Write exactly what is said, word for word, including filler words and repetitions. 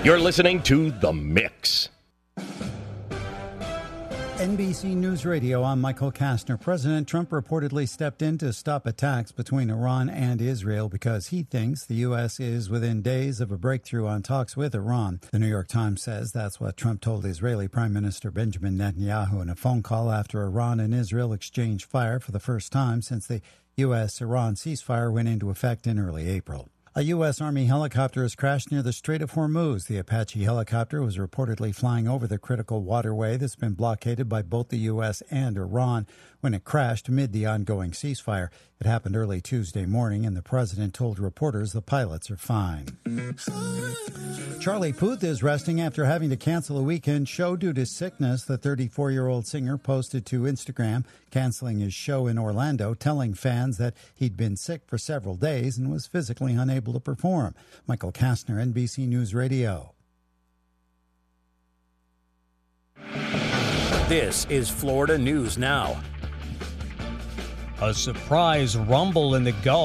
You're listening to The Mix. N B C News Radio, I'm Michael Kastner. President Trump reportedly stepped in to stop attacks between Iran and Israel because he thinks the U S is within days of a breakthrough on talks with Iran. The New York Times says that's what Trump told Israeli Prime Minister Benjamin Netanyahu in a phone call after Iran and Israel exchanged fire for the first time since the U S-Iran ceasefire went into effect in early April. A U S. Army helicopter has crashed near the Strait of Hormuz. The Apache helicopter was reportedly flying over the critical waterway that's been blockaded by both the U S and Iran when it crashed amid the ongoing ceasefire. It happened early Tuesday morning, and the president told reporters the pilots are fine. Charlie Puth is resting after having to cancel a weekend show due to sickness. The thirty-four-year-old singer posted to Instagram, canceling his show in Orlando, telling fans that he'd been sick for several days and was physically unable to perform. Michael Kastner, N B C News Radio. This is Florida News Now. A surprise rumble in the Gulf